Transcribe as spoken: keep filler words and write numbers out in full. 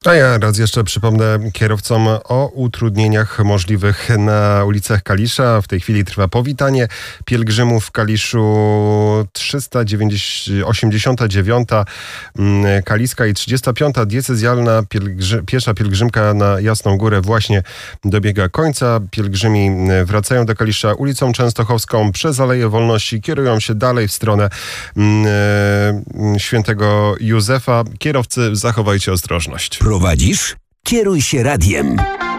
A ja raz jeszcze przypomnę kierowcom o utrudnieniach możliwych na ulicach Kalisza. W tej chwili trwa powitanie pielgrzymów w Kaliszu. trzysta osiemdziesiąta dziewiąta kaliska i trzydziesta piąta diecezjalna pielgrzy- piesza pielgrzymka na Jasną Górę właśnie dobiega końca. Pielgrzymi wracają do Kalisza ulicą Częstochowską przez Aleję Wolności. Kierują się dalej w stronę mm, Świętego Józefa. Kierowcy, zachowajcie ostrożność. Prowadzisz? Kieruj się radiem.